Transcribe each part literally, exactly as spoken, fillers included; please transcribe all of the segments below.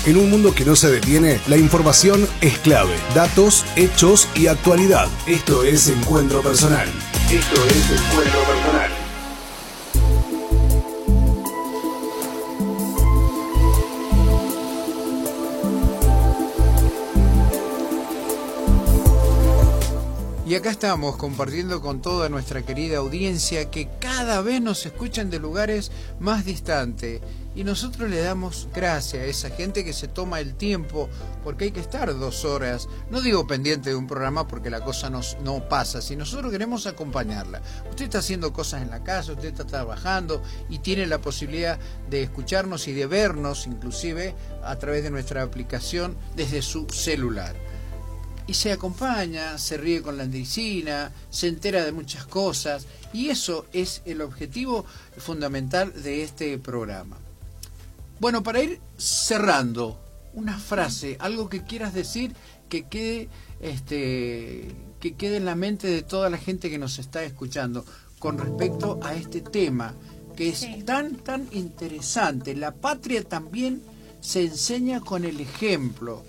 En un mundo que no se detiene, la información es clave. Datos, hechos y actualidad. Esto es Encuentro Personal. Esto es Encuentro Personal. Y acá estamos compartiendo con toda nuestra querida audiencia que cada vez nos escuchan de lugares más distantes. Y nosotros le damos gracias a esa gente que se toma el tiempo, porque hay que estar dos horas, no digo pendiente de un programa porque la cosa no, no pasa, si nosotros queremos acompañarla. Usted está haciendo cosas en la casa, usted está trabajando y tiene la posibilidad de escucharnos y de vernos inclusive a través de nuestra aplicación desde su celular. Y se acompaña, se ríe con la medicina, se entera de muchas cosas, y eso es el objetivo fundamental de este programa. Bueno, para ir cerrando, una frase, algo que quieras decir que quede, este, que quede en la mente de toda la gente que nos está escuchando con respecto a este tema, que es sí. tan, tan interesante. La patria también se enseña con el ejemplo.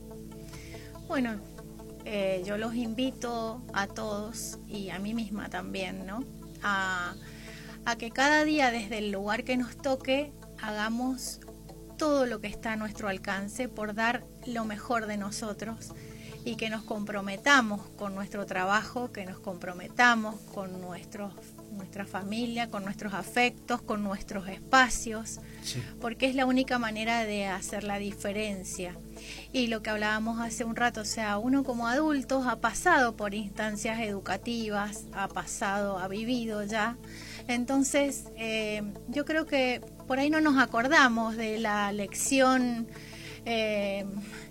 Bueno, Eh, yo los invito a todos y a mí misma también, ¿no? A, a que cada día desde el lugar que nos toque hagamos todo lo que está a nuestro alcance por dar lo mejor de nosotros y que nos comprometamos con nuestro trabajo, que nos comprometamos con nuestros, nuestra familia, con nuestros afectos, con nuestros espacios, sí. porque es la única manera de hacer la diferencia. Y lo que hablábamos hace un rato, o sea, uno como adultos ha pasado por instancias educativas, ha pasado, ha vivido ya. Entonces, eh, yo creo que por ahí no nos acordamos de la lección, eh,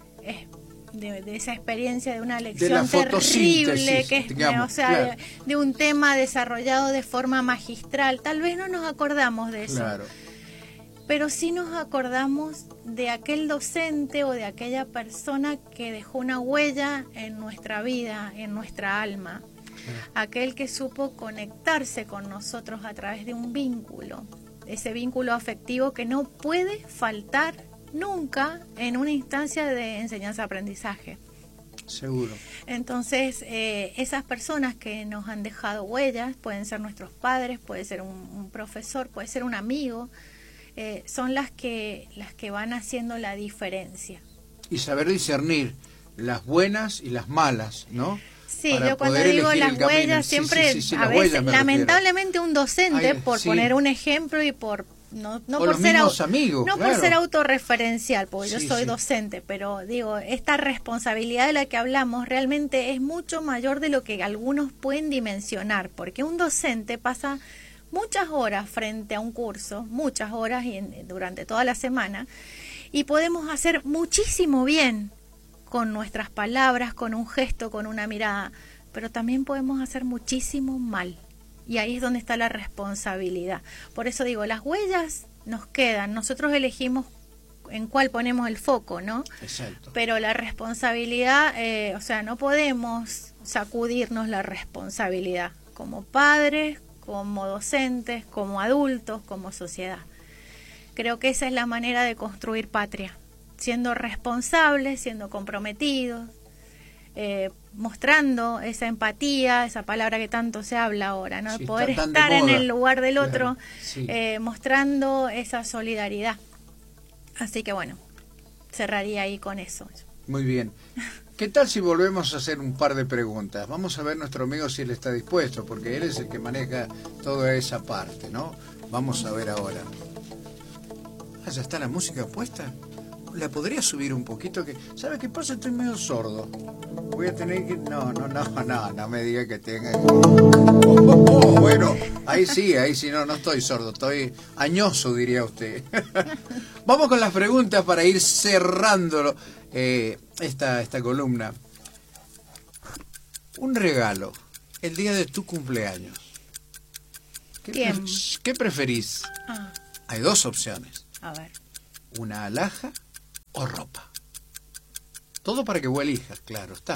de, de esa experiencia, de una lección de terrible, que es, digamos, o sea, claro. de, de un tema desarrollado de forma magistral. Tal vez no nos acordamos de eso. Claro. Pero sí nos acordamos de aquel docente o de aquella persona que dejó una huella en nuestra vida, en nuestra alma. Aquel que supo conectarse con nosotros a través de un vínculo, ese vínculo afectivo que no puede faltar nunca en una instancia de enseñanza-aprendizaje. Seguro. Entonces, eh, esas personas que nos han dejado huellas, pueden ser nuestros padres, puede ser un, un profesor, puede ser un amigo, Eh, son las que las que van haciendo la diferencia. Y saber discernir las buenas y las malas, ¿no? Sí, Para yo cuando digo las huellas, siempre, sí, sí, sí, sí, a veces, lamentablemente un docente, Ay, por sí. poner un ejemplo y por no, no o por los ser mismos amigos, no claro. por ser autorreferencial, porque sí, yo soy sí. docente, pero digo, esta responsabilidad de la que hablamos realmente es mucho mayor de lo que algunos pueden dimensionar, porque un docente pasa muchas horas frente a un curso, muchas horas y en, durante toda la semana, y podemos hacer muchísimo bien con nuestras palabras, con un gesto, con una mirada, pero también podemos hacer muchísimo mal, y ahí es donde está la responsabilidad. Por eso digo, las huellas nos quedan, nosotros elegimos en cuál ponemos el foco, ¿no? Exacto. Pero la responsabilidad, eh, o sea, no podemos sacudirnos la responsabilidad como padres, como docentes, como adultos, como sociedad. Creo que esa es la manera de construir patria, siendo responsables, siendo comprometidos, eh, mostrando esa empatía, esa palabra que tanto se habla ahora, ¿no? Sí, poder estar en el lugar del otro, claro, sí. eh, mostrando esa solidaridad. Así que bueno, cerraría ahí con eso. Muy bien. ¿Qué tal si volvemos a hacer un par de preguntas? Vamos a ver nuestro amigo si él está dispuesto, porque él es el que maneja toda esa parte, ¿no? Vamos a ver ahora. Ah, ¿ya está la música puesta? ¿La podría subir un poquito? Que ¿sabe qué pasa? Estoy medio sordo. Voy a tener que... No, no, no, no, no me diga que tenga... Oh, oh, oh, bueno, ahí sí, ahí sí, no, no estoy sordo, estoy añoso, diría usted. Vamos con las preguntas para ir cerrándolo. Eh, esta, esta columna. Un regalo el día de tu cumpleaños. ¿Qué, Bien. pref ¿qué preferís? Ah. Hay dos opciones. A ver. Una alhaja o ropa. Todo para que vos elijas, claro está.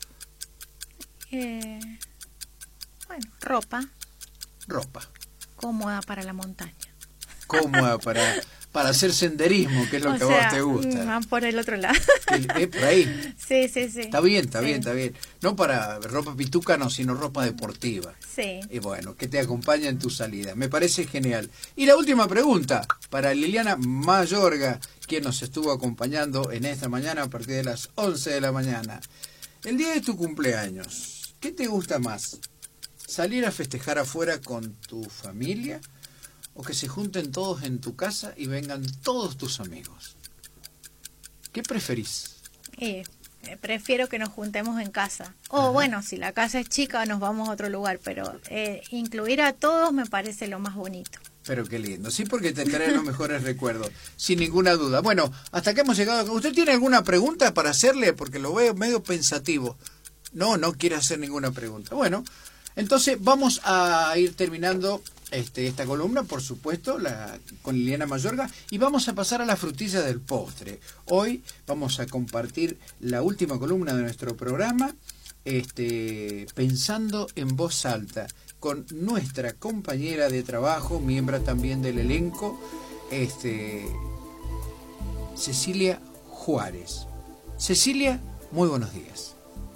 Eh, bueno, ropa. Ropa. Cómoda para la montaña. Cómoda para... para hacer senderismo, que es lo o que a sea, vos te gusta. Van por el otro lado. ¿Es por ahí? Sí, sí, sí. Está bien, está sí. bien, está bien. No para ropa pituca, no, sino ropa deportiva. Sí. Y bueno, que te acompaña en tu salida. Me parece genial. Y la última pregunta, para Liliana Mayorga, quien nos estuvo acompañando en esta mañana a partir de las once de la mañana. El día de tu cumpleaños, ¿qué te gusta más? ¿Salir a festejar afuera con tu familia? ¿O que se junten todos en tu casa y vengan todos tus amigos? ¿Qué preferís? Eh, prefiero que nos juntemos en casa. O Ajá. bueno, si la casa es chica nos vamos a otro lugar, pero eh, incluir a todos me parece lo más bonito. Pero qué lindo, sí, porque te trae los mejores recuerdos, sin ninguna duda. Bueno, hasta que hemos llegado. ¿Usted tiene alguna pregunta para hacerle? Porque lo veo medio pensativo. No, no quiere hacer ninguna pregunta. Bueno, entonces vamos a ir terminando este, esta columna, por supuesto, la, con Liliana Mayorga, y vamos a pasar a la frutilla del postre. Hoy vamos a compartir la última columna de nuestro programa, este, pensando en voz alta, con nuestra compañera de trabajo, miembro también del elenco, este, Cecilia Juárez. Cecilia, muy buenos días.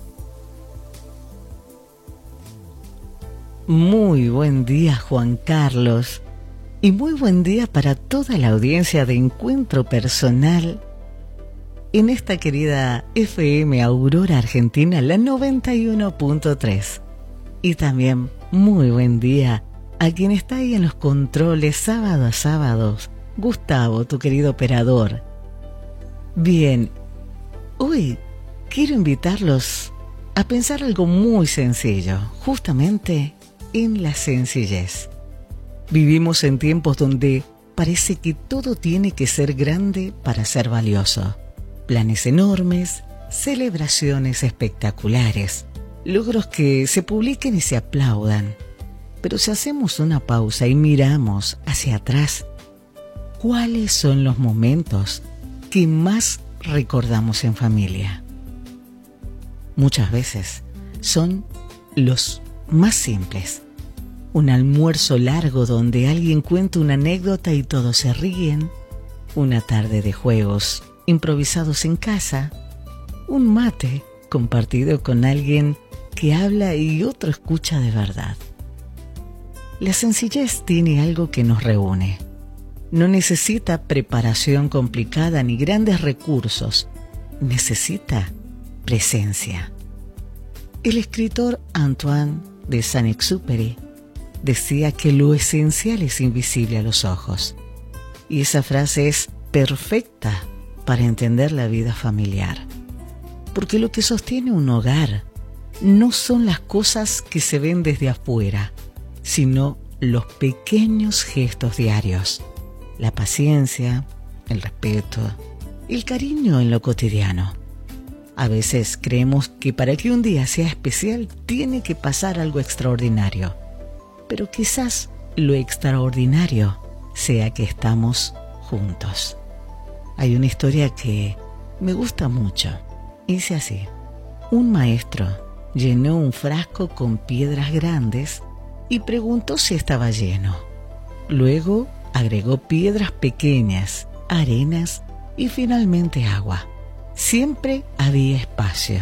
Muy buen día, Juan Carlos, y muy buen día para toda la audiencia de Encuentro Personal en esta querida F M Aurora Argentina, la noventa y uno punto tres. Y también muy buen día a quien está ahí en los controles sábado a sábado, Gustavo, tu querido operador. Bien, hoy quiero invitarlos a pensar algo muy sencillo, justamente en la sencillez. Vivimos en tiempos donde parece que todo tiene que ser grande para ser valioso. Planes enormes, celebraciones espectaculares, logros que se publiquen y se aplaudan. Pero si hacemos una pausa y miramos hacia atrás, ¿cuáles son los momentos que más recordamos en familia? Muchas veces son los más simples. Un almuerzo largo donde alguien cuenta una anécdota y todos se ríen. Una tarde de juegos improvisados en casa. Un mate compartido con alguien que habla y otro escucha de verdad. La sencillez tiene algo que nos reúne. No necesita preparación complicada ni grandes recursos. Necesita presencia. El escritor Antoine de Saint-Exupéry decía que lo esencial es invisible a los ojos. Y esa frase es perfecta para entender la vida familiar. Porque lo que sostiene un hogar no son las cosas que se ven desde afuera, sino los pequeños gestos diarios. La paciencia, el respeto, el cariño en lo cotidiano. A veces creemos que para que un día sea especial tiene que pasar algo extraordinario. Pero quizás lo extraordinario sea que estamos juntos. Hay una historia que me gusta mucho. Dice así: un maestro llenó un frasco con piedras grandes y preguntó si estaba lleno. Luego agregó piedras pequeñas, arenas y finalmente agua. Siempre había espacio.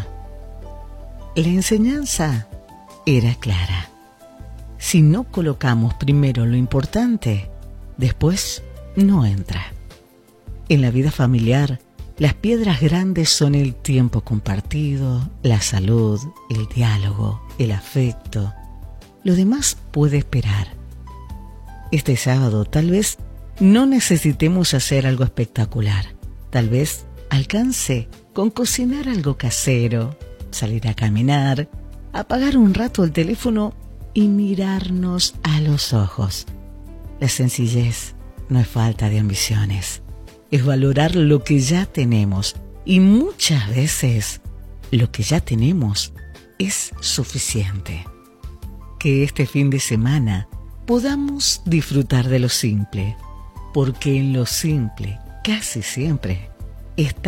La enseñanza era clara. Si no colocamos primero lo importante, después no entra. En la vida familiar, las piedras grandes son el tiempo compartido, la salud, el diálogo, el afecto. Lo demás puede esperar. Este sábado tal vez no necesitemos hacer algo espectacular. Tal vez alcance con cocinar algo casero, salir a caminar, apagar un rato el teléfono y mirarnos a los ojos. La sencillez no es falta de ambiciones, es valorar lo que ya tenemos, y muchas veces lo que ya tenemos es suficiente. Que este fin de semana podamos disfrutar de lo simple, porque en lo simple casi siempre está